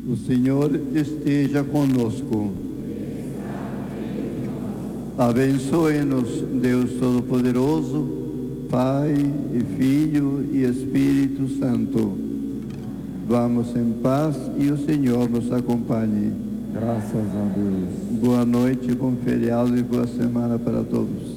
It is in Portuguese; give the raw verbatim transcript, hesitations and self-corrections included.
O Senhor esteja conosco. Abençoe-nos, Deus Todo-Poderoso, Pai e Filho e Espírito Santo. Vamos em paz e o Senhor nos acompanhe. Graças a Deus. Boa noite, bom feriado e boa semana para todos.